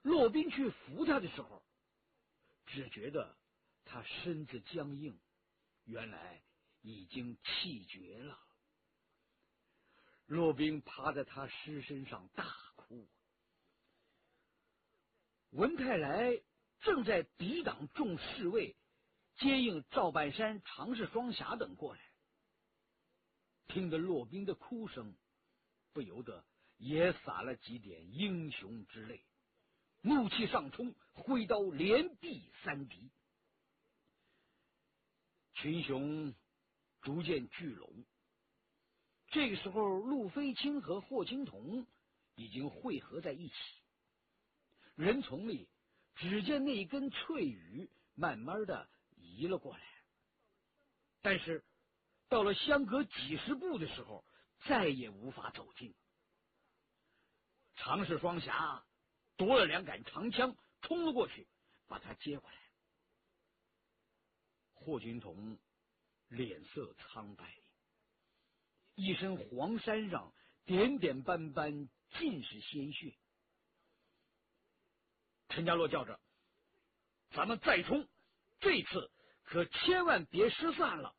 骆宾去扶他的时候，只觉得他身子僵硬，原来已经气绝了。骆宾趴在他尸身上大哭。文泰来正在抵挡众侍卫接应赵半山、常侍双侠等过来，听得骆宾的哭声，不由得也洒了几点英雄之泪，怒气上冲，挥刀连毙3敌。群雄逐渐聚拢。这个时候，陆飞卿和霍青桐已经汇合在一起。人丛里，只见那一根翠羽慢慢的移了过来，但是到了相隔几十步的时候，再也无法走近。常侍双侠夺了2杆长枪，冲了过去，把他接过来。霍青桐脸色苍白，一身黄衫上点点斑斑，尽是鲜血。陈家洛叫着：“咱们再冲，这次可千万别失散了。”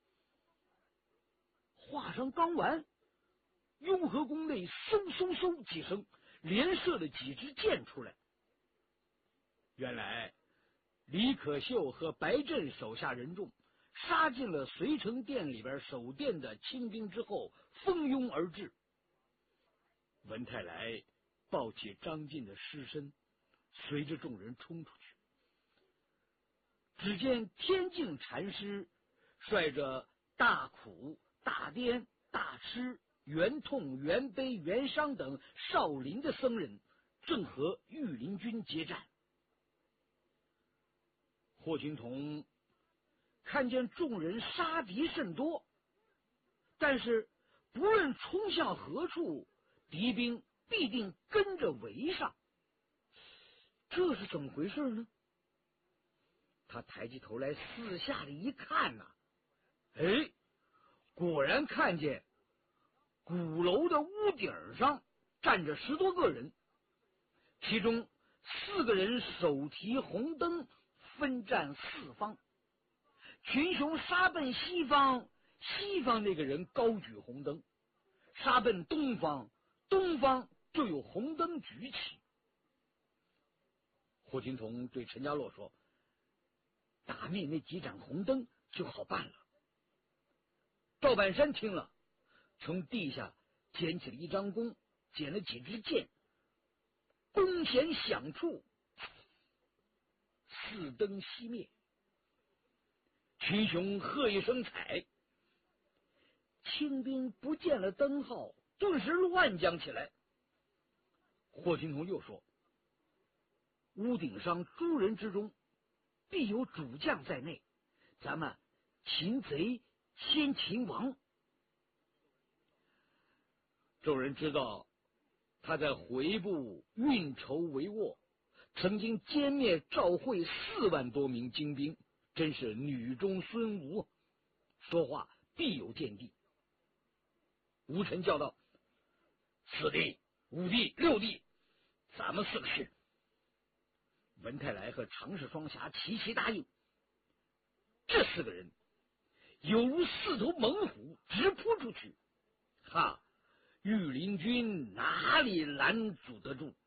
话声刚完，雍和宫内嗖嗖嗖几声，连射了几支箭出来。原来李可秀和白振手下人众杀进了随城殿里边守殿的清兵之后，蜂拥而至。文泰来抱起张晋的尸身，随着众人冲出去。只见天净禅师率着大苦、大颠、大痴、袁痛、袁悲、袁商等少林的僧人，正和御林军接战。霍青桐看见众人杀敌甚多，但是不论冲向何处，敌兵必定跟着围上，这是怎么回事呢？他抬起头来四下的一看呐，果然看见鼓楼的屋顶上站着10多个人，其中4个人手提红灯，分站4方。群雄杀奔西方，西方那个人高举红灯；杀奔东方，东方就有红灯举起。霍青桐对陈家洛说：“打灭那几盏红灯就好办了。”赵半山听了，从地下捡起了一张弓，捡了几支箭，弓弦响处4灯熄灭。群雄喝一声彩，清兵不见了灯号，顿时乱将起来。霍青桐又说：“屋顶上诸人之中，必有主将在内，咱们擒贼先擒王。”众人知道他在回部运筹帷幄，曾经歼灭赵会4万多名精兵，真是女中孙吴，说话必有见地。吴臣叫道：“4弟、5弟、6弟，咱们4个去。”文泰来和常侍双侠齐齐答应。这4个人犹如4头猛虎直扑出去，哈！御林军哪里拦阻得住？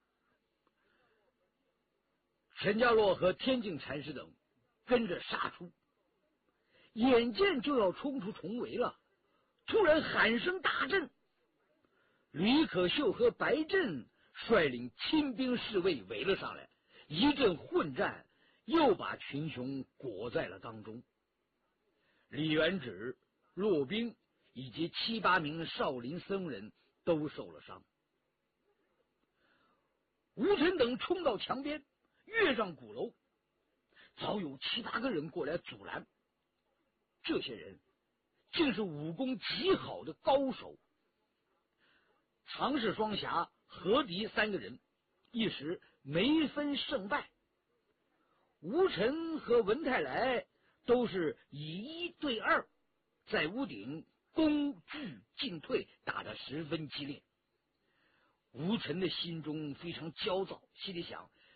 陈家洛和天净禅师等跟着杀出，眼见就要冲出重围了，突然喊声大震，李可秀和白振率领亲兵侍卫围了上来，一阵混战，又把群雄裹在了当中。李元直、骆宾以及7、8名少林僧人都受了伤。吴臣等冲到墙边，跃上鼓楼，早有7、8个人过来阻拦。这些人竟是武功极好的高手。常侍双侠、何敌3个人一时没分胜败。吴臣和文泰来都是以1对2，在屋顶攻拒进退，打得十分激烈。吴臣的心中非常焦躁，心里想：